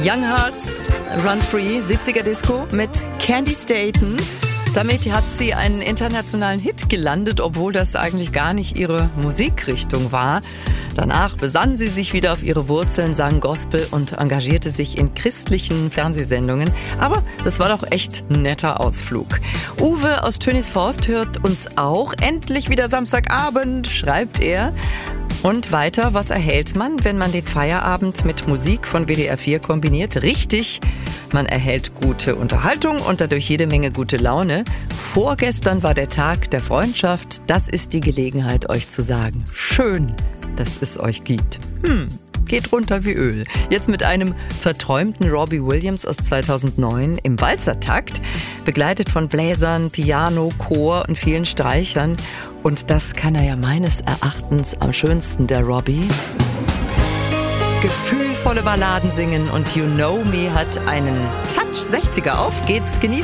Young Hearts, Run Free, 70er Disco mit Candy Staten. Damit hat sie einen internationalen Hit gelandet, obwohl das eigentlich gar nicht ihre Musikrichtung war. Danach besann sie sich wieder auf ihre Wurzeln, sang Gospel und engagierte sich in christlichen Fernsehsendungen. Aber das war doch echt ein netter Ausflug. Uwe aus Tönisforst hört uns auch. Endlich wieder Samstagabend, schreibt er. Und weiter, was erhält man, wenn man den Feierabend mit Musik von WDR 4 kombiniert? Richtig, man erhält gute Unterhaltung und dadurch jede Menge gute Laune. Vorgestern war der Tag der Freundschaft. Das ist die Gelegenheit, euch zu sagen: Schön, dass es euch gibt. Geht runter wie Öl. Jetzt mit einem verträumten Robbie Williams aus 2009 im Walzertakt, begleitet von Bläsern, Piano, Chor und vielen Streichern. Und das kann er ja meines Erachtens am schönsten, der Robbie. Gefühlvolle Balladen singen und You Know Me hat einen Touch 60er. Auf geht's, genießt.